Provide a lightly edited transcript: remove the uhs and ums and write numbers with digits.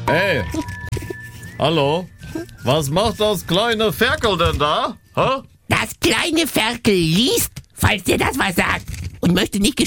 Hey, hallo? Was macht das kleine Ferkel denn da? Hä? Das kleine Ferkel liest, falls dir das was sagt, und möchte nicht